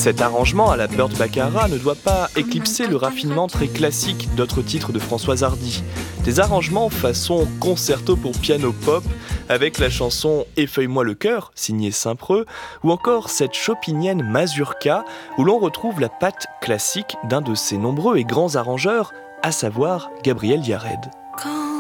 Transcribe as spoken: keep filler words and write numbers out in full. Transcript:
Cet arrangement à la Burt Bacharach ne doit pas éclipser le raffinement très classique d'autres titres de Françoise Hardy. Des arrangements façon concerto pour piano pop, avec la chanson « Effeuille-moi le cœur » signée Saint-Preux, ou encore cette chopinienne mazurka où l'on retrouve la patte classique d'un de ses nombreux et grands arrangeurs, à savoir Gabriel Yared.